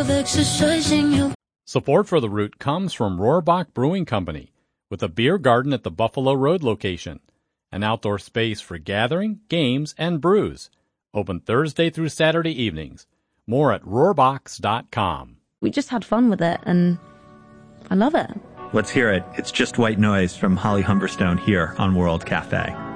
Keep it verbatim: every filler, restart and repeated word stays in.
of exercising you. Support for The Root comes from Rohrbach Brewing Company, with a beer garden at the Buffalo Road location, an outdoor space for gathering, games, and brews. Open Thursday through Saturday evenings. More at rohrbachs dot com. We just had fun with it, and I love it. Let's hear it. It's Just White Noise from Holly Humberstone here on World Cafe.